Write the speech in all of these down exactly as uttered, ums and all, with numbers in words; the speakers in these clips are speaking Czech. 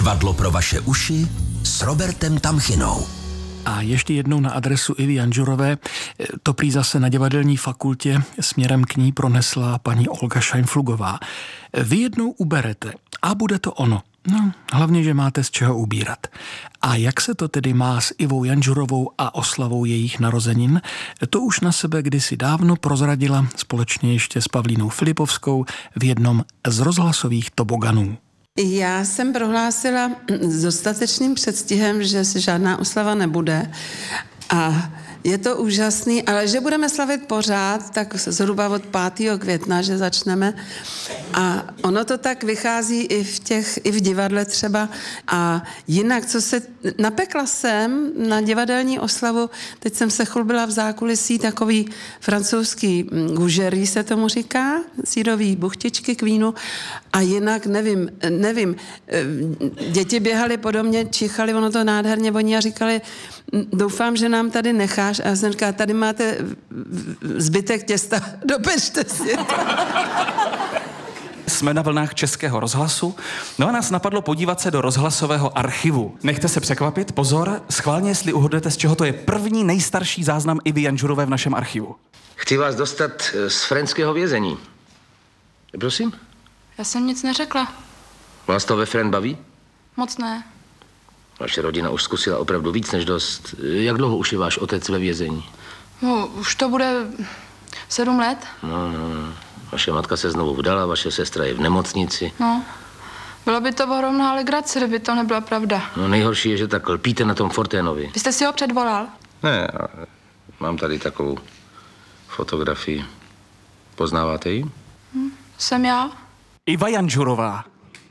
Divadlo pro vaše uši s Robertem Tamchinou. A ještě jednou na adresu Ivy Janžurové, to prý zase na divadelní fakultě směrem k ní pronesla paní Olga Šajnflugová. Vy jednou uberete a bude to ono. No, hlavně, že máte z čeho ubírat. A jak se to tedy má s Ivou Janžurovou a oslavou jejich narozenin, to už na sebe kdysi dávno prozradila společně ještě s Pavlínou Filipovskou v jednom z rozhlasových toboganů. Já jsem prohlásila s dostatečným předstihem, že si žádná oslava nebude a je to úžasný, ale že budeme slavit pořád, tak zhruba od pátého května, že začneme. A ono to tak vychází i v těch, i v divadle třeba. A jinak, co se, napekla jsem na divadelní oslavu, teď jsem se chlubila v zákulisí, takový francouzský gužerí se tomu říká, sírový buchtičky k vínu. A jinak nevím, nevím, děti běhaly po domě, čichali, ono to nádherně voní a říkali, doufám, že nám tady necháš. A já jsem říkala, tady máte zbytek těsta, dopečte si to. Jsme na vlnách Českého rozhlasu, no a nás napadlo podívat se do rozhlasového archivu. Nechte se překvapit, pozor, schválně, jestli uhodnete, z čeho to je první nejstarší záznam Ivy Janžurové v našem archivu. Chci vás dostat z frenského vězení. Prosím? Já jsem nic neřekla. Vás to ve Fren baví? Moc ne. Vaše rodina už zkusila opravdu víc než dost. Jak dlouho už je váš otec ve vězení? No, už to bude sedm let. No, no, vaše matka se znovu vdala, vaše sestra je v nemocnici. No, bylo by to ohromná legrace, kdyby to nebyla pravda. No, nejhorší je, že tak lpíte na tom Forténovi. Vy jste si ho předvolal? Ne, ale mám tady takovou fotografii. Poznáváte ji? Hm, jsem já. Iva Janžurová.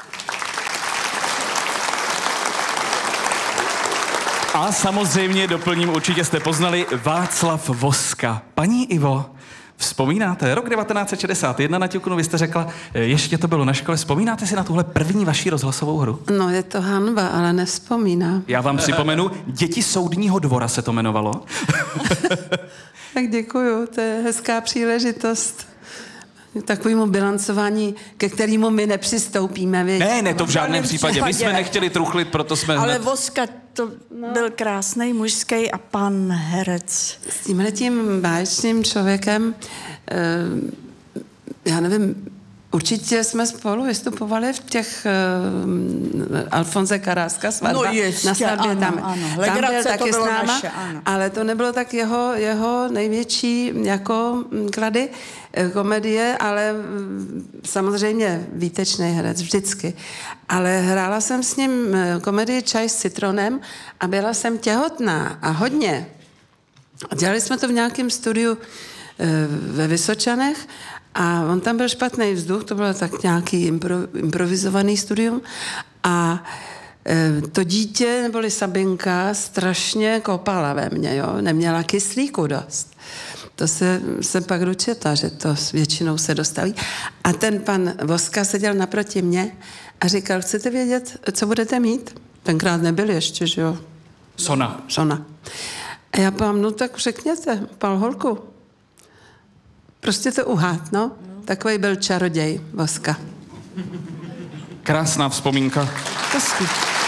A samozřejmě doplním, určitě jste poznali Václav Voska. Paní Ivo, vzpomínáte, rok devatenáct set šedesát jedna na Ťuknu, vy jste řekla, ještě to bylo na škole, vzpomínáte si na tuhle první vaši rozhlasovou hru? No, je to hanba, ale nevzpomínám. Já vám připomenu, Děti soudního dvora se to jmenovalo. Tak děkuju, to je hezká příležitost. Takovému bilancování, ke kterému my nepřistoupíme. Věď? Ne, ne, to v žádném případě. My jsme nechtěli truchlit, proto jsme Ale hned... Voska to no. byl krásný mužský a pan herec. S tímhletím báječným člověkem, eh, já nevím, určitě jsme spolu vystupovali v těch uh, Alfonse Karáska svatba. No jistě, na svatbě ano, tam, ano. tam byl taky to s náma, naše, ano. Ale to nebylo tak jeho, jeho největší jako klady komedie, ale samozřejmě výtečný herec vždycky. Ale hrála jsem s ním komedii Čaj s citronem a byla jsem těhotná a hodně. Dělali jsme to v nějakém studiu ve Vysočanech a on tam byl špatný vzduch, to bylo tak nějaký impro, improvizovaný studium a e, to dítě, neboli Sabinka, strašně kopala ve mně, jo? Neměla kyslíku dost. To se, se pak dočetla, že to většinou se dostaví. A ten pan Voska seděl naproti mě a říkal, chcete vědět, co budete mít? Tenkrát nebyl ještě, že jo? Sona. Sona. A já pám, no tak řekněte, pal holku. Prostě to uhád, no. Takový byl čaroděj Voska. Krásná vzpomínka. Hezky.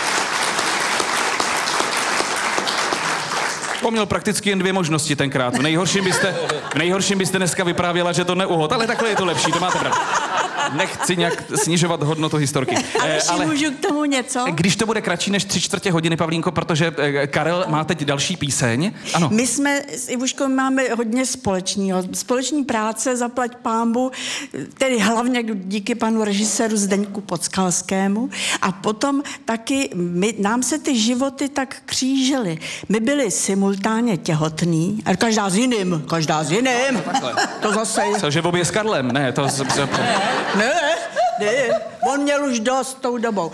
On měl prakticky jen dvě možnosti tenkrát. V nejhorším byste, v nejhorším byste dneska vyprávěla, že to neuhod, ale takhle je to lepší, to máte pravdu. Nechci nějak snižovat hodnotu historky. Ale, ale můžu k tomu něco? Když to bude kratší než tři čtvrtě hodiny, Pavlínko, protože Karel má teď další píseň. Ano. My jsme s Ivuškou máme hodně společného. Společní práce, zaplať pánbu, tedy hlavně díky panu režiséru Zdeňku Podskalskému. A potom taky my, nám se ty životy tak křížily. My byli simultánně těhotní, a každá s jiným, každá s jiným. To zase... Cože v obě s Karlem? Ne, to... Ne, ne, on měl už dost tou dobou.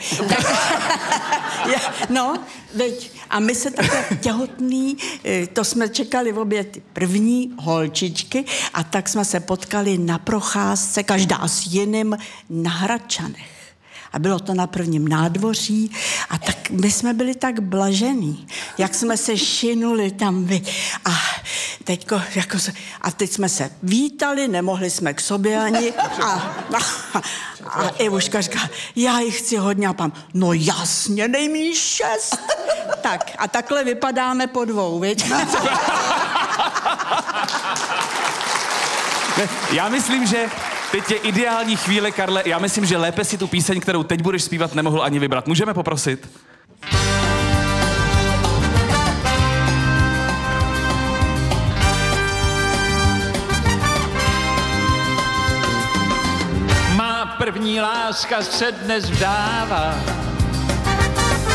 No, veď, a my se takhle těhotný, to jsme čekali v obě ty první holčičky a tak jsme se potkali na procházce, každá s jiným, na Hradčanech. A bylo to na prvním nádvoří a tak my jsme byli tak blažení, jak jsme se šinuli tam vy. A teďko, jako se, a teď jsme se vítali, nemohli jsme k sobě ani a, a, a Ivuška říká, já jich chci hodně a pan, no jasně, dej mi šest. Tak a takhle vypadáme po dvou, viď? Já myslím, že teď je ideální chvíle, Karle. Já myslím, že lépe si tu píseň, kterou teď budeš zpívat, nemohl ani vybrat. Můžeme poprosit? Má první láska se dnes vdává,